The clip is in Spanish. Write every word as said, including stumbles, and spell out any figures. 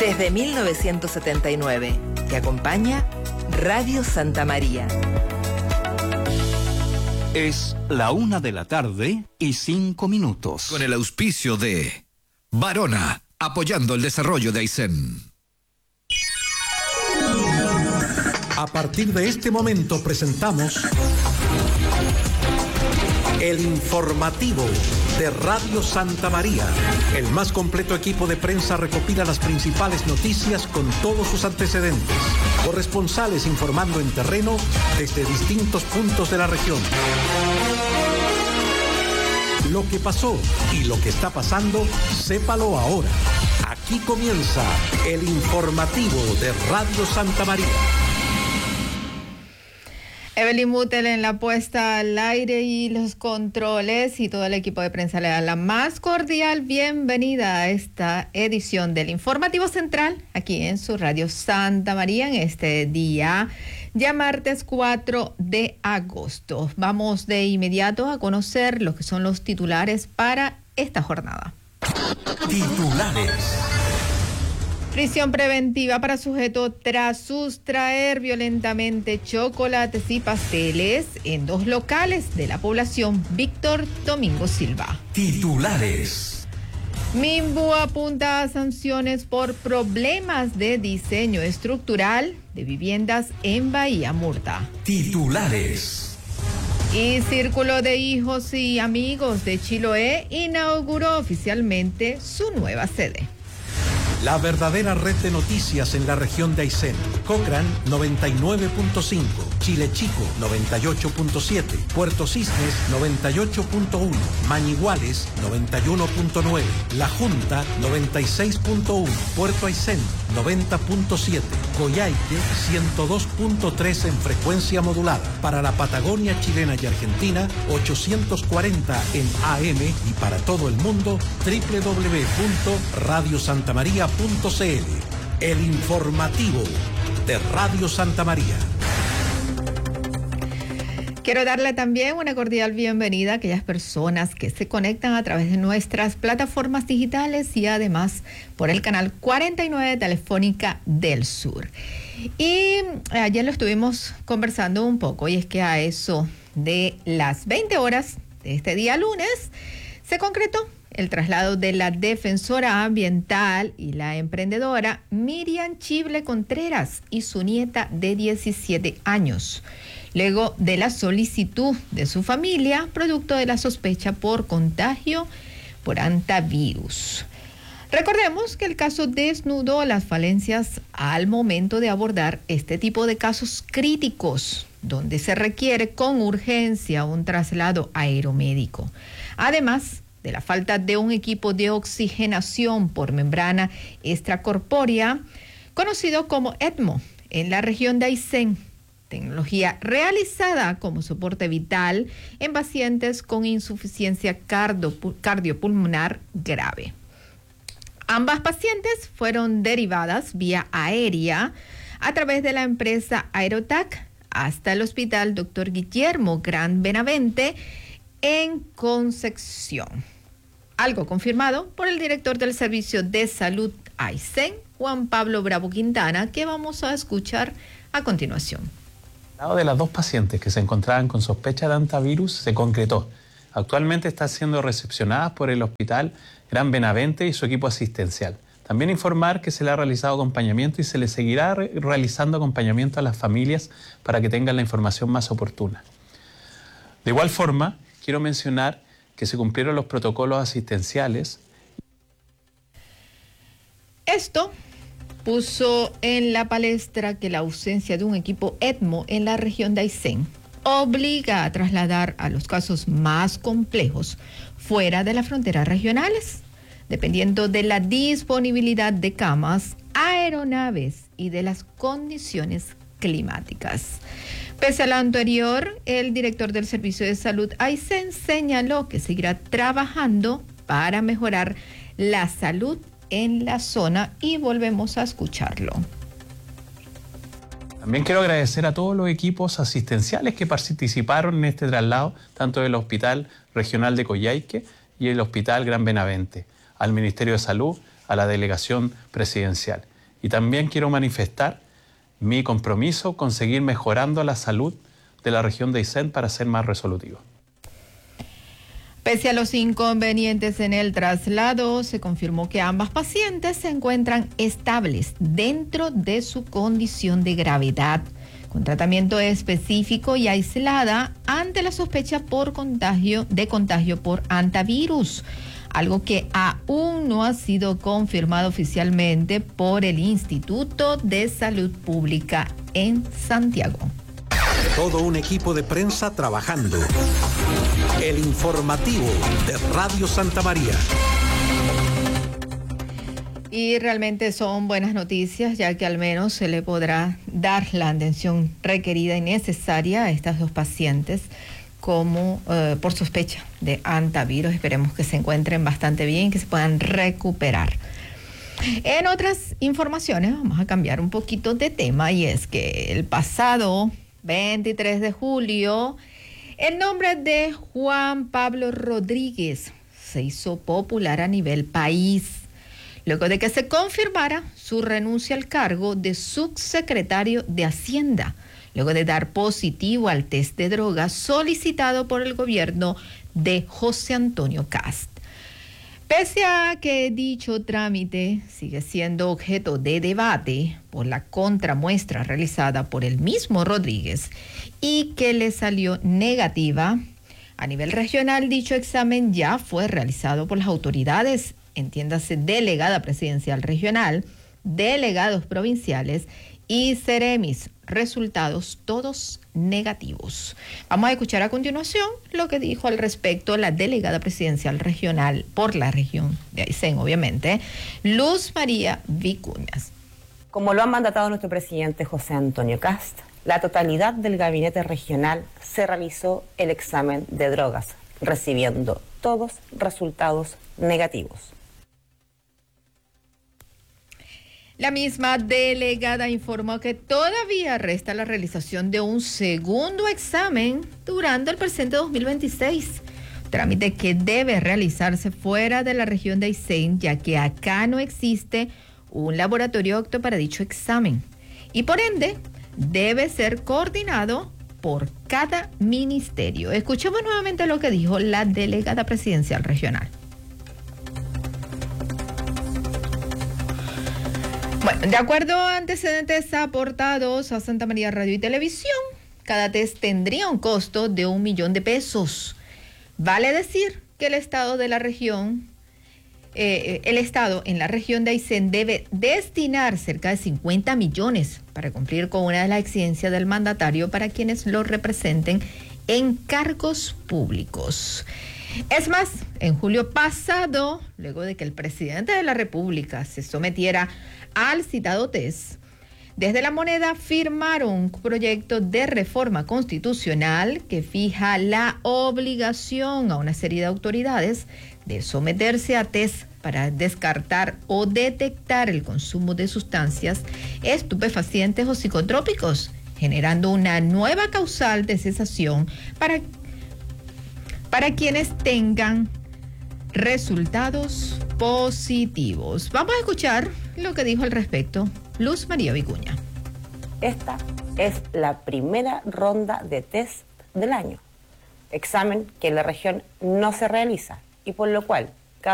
Desde mil novecientos setenta y nueve, te acompaña Radio Santa María. Es la una de la tarde y cinco minutos. Con el auspicio de Varona, apoyando el desarrollo de Aysén. A partir de este momento presentamos el informativo de Radio Santa María. El más completo equipo de prensa recopila las principales noticias con todos sus antecedentes. Corresponsales informando en terreno desde distintos puntos de la región. Lo que pasó y lo que está pasando, sépalo ahora. Aquí comienza el informativo de Radio Santa María. Evelyn Mutel en la puesta al aire y los controles, y todo el equipo de prensa le da la más cordial bienvenida a esta edición del Informativo Central, aquí en su Radio Santa María, en este día, ya martes cuatro de agosto. Vamos de inmediato a conocer lo que son los titulares para esta jornada. Titulares. Prisión preventiva para sujeto tras sustraer violentamente chocolates y pasteles en dos locales de la población Víctor Domingo Silva. Titulares. Minbu apunta a sanciones por problemas de diseño estructural de viviendas en Bahía Murta. Titulares. Y Círculo de Hijos y Amigos de Chiloé inauguró oficialmente su nueva sede. La verdadera red de noticias en la región de Aysén. Cochrane noventa y nueve punto cinco, Chile Chico noventa y ocho punto siete, Puerto Cisnes noventa y ocho punto uno, Mañiguales noventa y uno punto nueve, La Junta noventa y seis punto uno, Puerto Aysén noventa punto siete, Coyhaique ciento dos punto tres en frecuencia modulada. Para la Patagonia chilena y Argentina, ochocientos cuarenta en A M, y para todo el mundo, doble u doble u doble u punto radio santa maría punto c l. El informativo de Radio Santa María. Quiero darle también una cordial bienvenida a aquellas personas que se conectan a través de nuestras plataformas digitales y además por el canal cuarenta y nueve de Telefónica del Sur. Y ayer lo estuvimos conversando un poco, y es que a eso de las veinte horas de este día lunes se concretó el traslado de la defensora ambiental y la emprendedora Miriam Chible Contreras y su nieta de diecisiete años, luego de la solicitud de su familia, producto de la sospecha por contagio por hantavirus. Recordemos que el caso desnudó las falencias al momento de abordar este tipo de casos críticos, donde se requiere con urgencia un traslado aeromédico. Además de la falta de un equipo de oxigenación por membrana extracorpórea, conocido como ECMO, en la región de Aysén, tecnología realizada como soporte vital en pacientes con insuficiencia cardiopulmonar grave. Ambas pacientes fueron derivadas vía aérea a través de la empresa Aerotac hasta el Hospital doctor Guillermo Gran Benavente en Concepción. Algo confirmado por el director del Servicio de Salud Aysén, Juan Pablo Bravo Quintana, que vamos a escuchar a continuación. El lado de las dos pacientes que se encontraban con sospecha de hantavirus se concretó. Actualmente están siendo recepcionadas por el Hospital Gran Benavente y su equipo asistencial. También informar que se le ha realizado acompañamiento y se le seguirá re- realizando acompañamiento a las familias para que tengan la información más oportuna. De igual forma, quiero mencionar que se cumplieron los protocolos asistenciales. Esto puso en la palestra que la ausencia de un equipo ECMO en la región de Aysén obliga a trasladar a los casos más complejos fuera de las fronteras regionales, dependiendo de la disponibilidad de camas, aeronaves y de las condiciones climáticas. Pese a lo anterior, el director del Servicio de Salud Aysén señaló que seguirá trabajando para mejorar la salud en la zona, y volvemos a escucharlo. También quiero agradecer a todos los equipos asistenciales que participaron en este traslado, tanto del Hospital Regional de Coyhaique y el Hospital Gran Benavente, al Ministerio de Salud, a la Delegación Presidencial. Y también quiero manifestar mi compromiso con seguir mejorando la salud de la región de Aysén para ser más resolutivo. Pese a los inconvenientes en el traslado, se confirmó que ambas pacientes se encuentran estables dentro de su condición de gravedad, con tratamiento específico y aislada ante la sospecha por contagio de contagio por hantavirus, algo que aún no ha sido confirmado oficialmente por el Instituto de Salud Pública en Santiago. Todo un equipo de prensa trabajando. El informativo de Radio Santa María. Y realmente son buenas noticias, ya que al menos se le podrá dar la atención requerida y necesaria a estas dos pacientes como eh, por sospecha de hantavirus. Esperemos que se encuentren bastante bien, que se puedan recuperar. En otras informaciones vamos a cambiar un poquito de tema, y es que el pasado veintitrés de julio el nombre de Juan Pablo Rodríguez se hizo popular a nivel país, luego de que se confirmara su renuncia al cargo de subsecretario de Hacienda, luego de dar positivo al test de drogas solicitado por el gobierno de José Antonio Cast. Pese a que dicho trámite sigue siendo objeto de debate por la contramuestra realizada por el mismo Rodríguez y que le salió negativa, a nivel regional dicho examen ya fue realizado por las autoridades, entiéndase delegada presidencial regional, delegados provinciales y Ceremis, resultados todos negativos. Vamos a escuchar a continuación lo que dijo al respecto la delegada presidencial regional por la región de Aysén, obviamente, Luz María Vicuñas. Como lo ha mandatado nuestro presidente José Antonio Cast, la totalidad del gabinete regional se realizó el examen de drogas, recibiendo todos resultados negativos. La misma delegada informó que todavía resta la realización de un segundo examen durante el presente dos mil veintiséis, trámite que debe realizarse fuera de la región de Aysén, ya que acá no existe un laboratorio apto para dicho examen y por ende debe ser coordinado por cada ministerio. Escuchemos nuevamente lo que dijo la delegada presidencial regional. Bueno, de acuerdo a antecedentes aportados a Santa María Radio y Televisión, cada test tendría un costo de un millón de pesos. Vale decir que el Estado de la región, eh, el Estado en la región de Aysén debe destinar cerca de cincuenta millones para cumplir con una de las exigencias del mandatario para quienes lo representen en cargos públicos. Es más, en julio pasado, luego de que el presidente de la República se sometiera al citado test, desde La Moneda firmaron un proyecto de reforma constitucional que fija la obligación a una serie de autoridades de someterse a test para descartar o detectar el consumo de sustancias estupefacientes o psicotrópicos, generando una nueva causal de cesación para, para quienes tengan resultados positivos. Vamos a escuchar lo que dijo al respecto Luz María Vicuña. Esta es la primera ronda de test del año, examen que en la región no se realiza y por lo cual